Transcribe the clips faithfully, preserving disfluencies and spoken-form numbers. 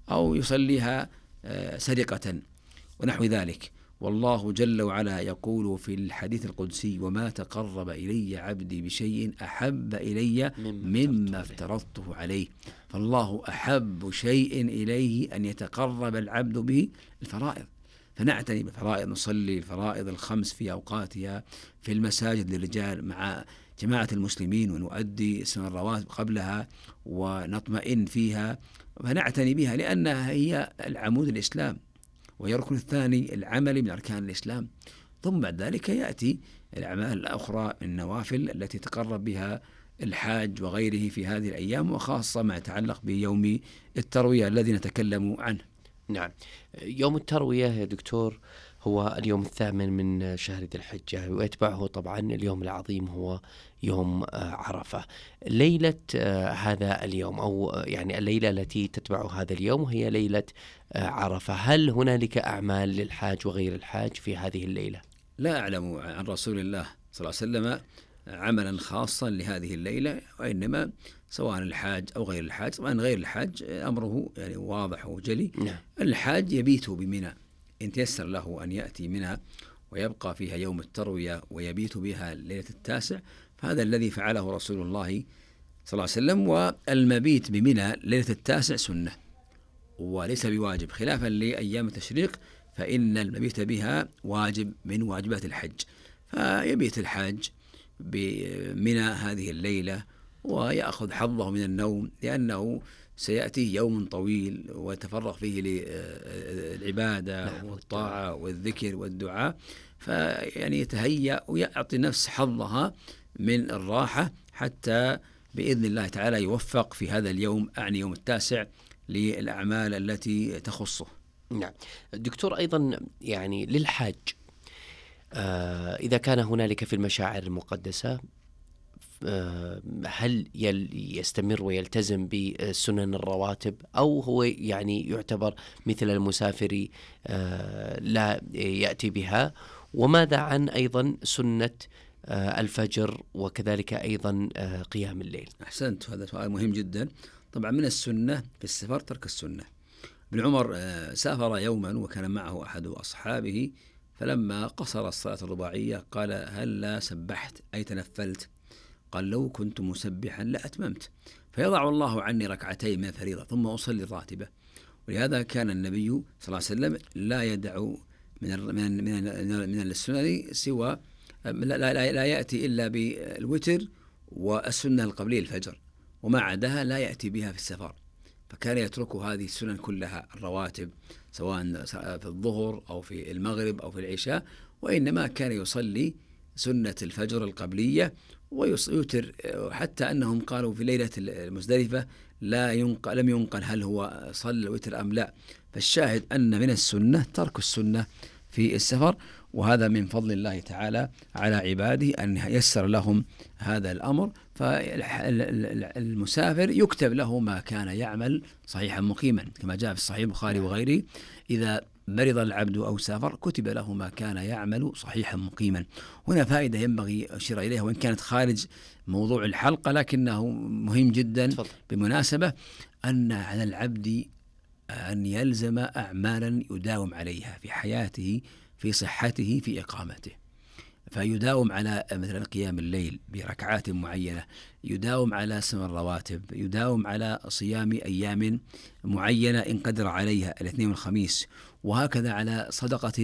أو يصليها سرقة ونحو ذلك. والله جل وعلا يقول في الحديث القدسي: وما تقرب إلي عبدي بشيء أحب إلي مما افترضته عليه. فالله أحب شيء إليه أن يتقرب العبد به الفرائض، فنعتني بفرائض، نصلي الفرائض الخمس في أوقاتها في المساجد للرجال مع جماعة المسلمين، ونؤدي سنن الرواتب قبلها ونطمئن فيها، فنعتني بها لأنها هي العمود الإسلام، وهي الركن الثاني العملي من أركان الإسلام. ثم بعد ذلك يأتي الأعمال الأخرى من النوافل التي تقرب بها الحاج وغيره في هذه الأيام، وخاصة ما يتعلق بيوم التروية الذي نتكلم عنه. نعم، يوم التروية يا دكتور هو اليوم الثامن من شهر ذي الحجة، ويتبعه طبعا اليوم العظيم هو يوم عرفة. ليلة هذا اليوم أو يعني الليلة التي تتبع هذا اليوم وهي ليلة عرفة، هل هنالك أعمال للحاج وغير الحاج في هذه الليلة؟ لا أعلم عن رسول الله صلى الله عليه وسلم عملا خاصا لهذه الليلة، وإنما سواء الحاج أو غير الحاج. طبعا غير الحاج أمره يعني واضح وجلي. نعم. الحاج يبيت بمنى إن تيسر له أن يأتي منى ويبقى فيها يوم التروية ويبيت بها ليلة التاسع، فهذا الذي فعله رسول الله صلى الله عليه وسلم. والمبيت بمنى ليلة التاسع سنة وليس بواجب، خلافا لأيام التشريق فإن المبيت بها واجب من واجبات الحج. فيبيت الحاج بمنى هذه الليلة ويأخذ حظه من النوم، لأنه سيأتي يوم طويل ويتفرغ فيه للعبادة والطاعة والذكر والدعاء، فيعني يتهيأ ويعطي نفس حظها من الراحة حتى بإذن الله تعالى يوفق في هذا اليوم، أعني يوم التاسع، للأعمال التي تخصه. نعم دكتور، أيضا يعني للحاج آه إذا كان هنالك في المشاعر المقدسة آه هل يستمر ويلتزم بسنن الرواتب، أو هو يعني يعتبر مثل المسافر آه لا يأتي بها؟ وماذا عن أيضا سنة آه الفجر وكذلك أيضا آه قيام الليل؟ أحسنت، هذا سؤال مهم جدا. طبعا من السنة في السفر ترك السنة. ابن عمر سافر يوما وكان معه أحد أصحابه، فلما قصر الصلاة الرباعية قال: هل لا سبحت أي تنفلت؟ قال: لو كنت مسبحا لأتممت، فيضع الله عني ركعتين من الفريضة ثم أصلي الراتبة. ولهذا كان النبي صلى الله عليه وسلم لا يدع من من من, من السنن سوى لا, لا, لا يأتي إلا بالوتر والسنة القبلية الفجر، وما عداها لا يأتي بها في السفر. فكان يترك هذه السنن كلها الرواتب سواء في الظهر أو في المغرب أو في العشاء، وإنما كان يصلي سنة الفجر القبلية ويوتر، حتى أنهم قالوا في ليلة المزدلفة لا ينقل لم ينقل هل هو صلى الوتر أم لا. فالشاهد أن من السنة ترك السنة في السفر، وهذا من فضل الله تعالى على عباده أن يسر لهم هذا الأمر. فالمسافر يكتب له ما كان يعمل صحيحا مقيما، كما جاء في الصحيح البخاري وغيره: إذا مرض العبد أو سافر كتب له ما كان يعمل صحيحا مقيما. هنا فائدة ينبغي أشير إليها وإن كانت خارج موضوع الحلقة، لكنه مهم جدا بمناسبة أن على العبد أن يلزم أعمالا يداوم عليها في حياته، في صحته، في إقامته. فيداوم على مثلا قيام الليل بركعات معينة، يداوم على سنن الرواتب، يداوم على صيام أيام معينة إن قدر عليها الاثنين والخميس، وهكذا على صدقة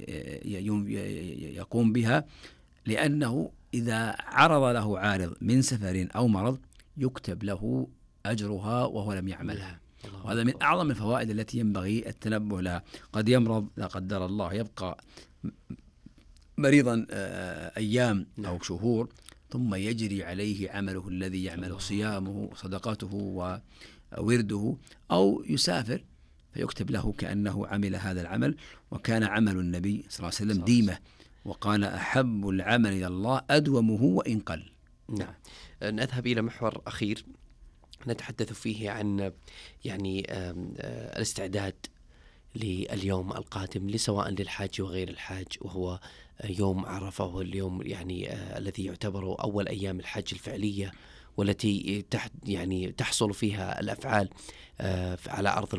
يقوم بها، لأنه إذا عرض له عارض من سفر أو مرض يكتب له أجرها وهو لم يعملها. وهذا من أعظم الفوائد التي ينبغي التنبه لها. قد يمرض لا قدر الله، يبقى مريضا أيام أو شهور، ثم يجري عليه عمله الذي يعمله، صيامه وصدقته وورده، أو يسافر فيكتب له كأنه عمل هذا العمل. وكان عمل النبي صلى الله عليه وسلم ديمة، وقال: أحب العمل إلى الله أدومه وإن قل. نعم، نذهب إلى محور أخير نتحدث فيه عن يعني الاستعداد لليوم القادم لسواء للحاج وغير الحاج، وهو يوم عرفة، وهو اليوم يعني الذي يعتبر أول أيام الحج الفعلية، والتي يعني تحصل فيها الأفعال على أرض